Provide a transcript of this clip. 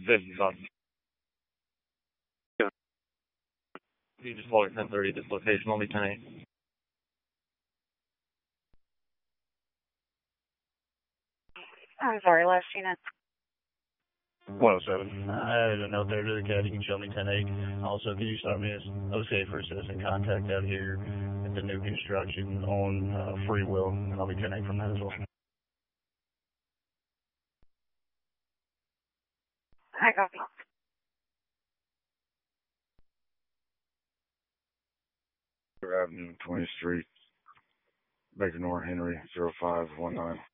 This is on. You just call it 10:30. This location only 10:08. I'm sorry, last unit. 107. I don't know if there's a cat. You can show me 10-8. Also, could you start me as OCA for citizen contact out here at the new construction on Free Will, and I'll be 10-8 from that as well. I copy. Avenue, 20th Street, Baker North, Henry, 0519.